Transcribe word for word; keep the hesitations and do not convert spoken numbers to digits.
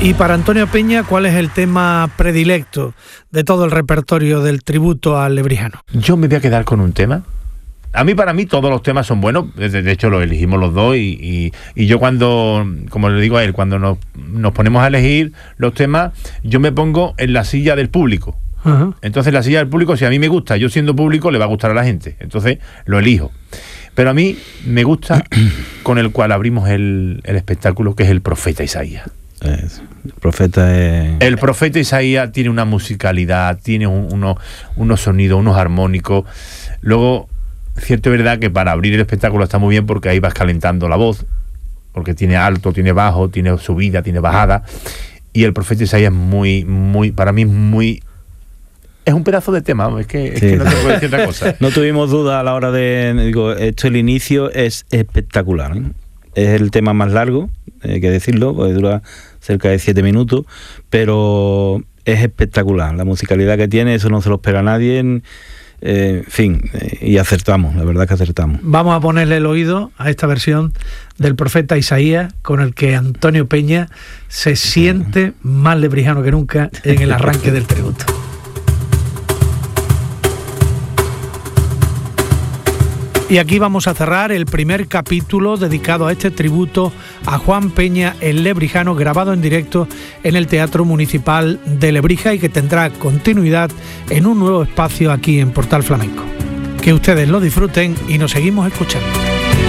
Y para Antonio Peña, ¿cuál es el tema predilecto de todo el repertorio del tributo al Lebrijano? Yo me voy a quedar con un tema. A mí, para mí, todos los temas son buenos. De hecho, los elegimos los dos. Y, y, y yo cuando, como le digo a él, cuando nos, nos ponemos a elegir los temas, yo me pongo en la silla del público. Uh-huh. Entonces, la silla del público, si a mí me gusta, yo siendo público, le va a gustar a la gente. Entonces, lo elijo. Pero a mí me gusta con el cual abrimos el, el espectáculo, que es el Profeta Isaías. Es, el profeta es... El Profeta Isaías tiene una musicalidad, tiene un, unos, unos sonidos, unos armónicos. Luego, cierto es verdad que para abrir el espectáculo está muy bien porque ahí vas calentando la voz, porque tiene alto, tiene bajo, tiene subida, tiene bajada. Y el Profeta Isaías es muy, muy, para mí es muy... Es un pedazo de tema, es que, es sí. que no te puedo decir otra cosa. No tuvimos duda a la hora de... Digo, esto, el inicio es espectacular, ¿eh? Es el tema más largo, hay que decirlo, porque dura cerca de siete minutos, pero es espectacular. La musicalidad que tiene, eso no se lo espera a nadie. En, eh, en fin, eh, y acertamos, la verdad que acertamos. Vamos a ponerle el oído a esta versión del Profeta Isaías, con el que Antonio Peña se siente más lebrijano que nunca en el arranque del tributo. Y aquí vamos a cerrar el primer capítulo dedicado a este tributo a Juan Peña el Lebrijano, grabado en directo en el Teatro Municipal de Lebrija y que tendrá continuidad en un nuevo espacio aquí en Portal Flamenco. Que ustedes lo disfruten y nos seguimos escuchando.